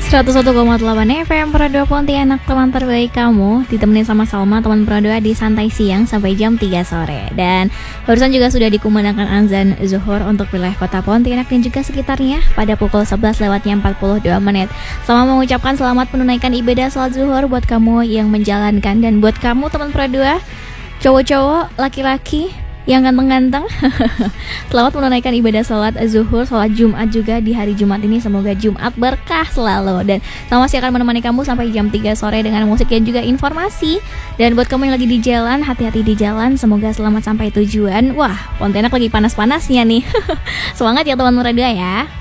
101,8 FM Peraduan Pontianak, teman terbaik kamu. Ditemenin sama Salma, teman Peraduan di Santai Siang sampai jam 3 sore. Dan barusan juga sudah dikumandangkan azan zuhur untuk wilayah kota Pontianak dan juga sekitarnya pada pukul 11:42. Sama mengucapkan selamat menunaikan ibadah salat zuhur buat kamu yang menjalankan. Dan buat kamu teman Peraduan, cowok-cowok, laki-laki yang ganteng-ganteng, selamat menunaikan ibadah sholat zuhur, sholat Jumat juga di hari Jumat ini. Semoga Jumat berkah selalu. Dan sama masih akan menemani kamu sampai jam 3 sore dengan musik dan juga informasi. Dan buat kamu yang lagi di jalan, hati-hati di jalan, semoga selamat sampai tujuan. Wah, Pontianak lagi panas-panasnya nih. Semangat ya teman radio ya.